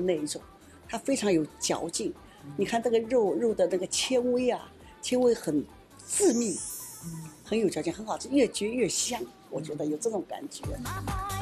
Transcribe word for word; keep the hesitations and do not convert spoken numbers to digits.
那一种，它非常有嚼劲。你看这个肉肉的那个纤维啊，纤维很致密，很有嚼劲，很好吃，越嚼越香。我觉得有这种感觉。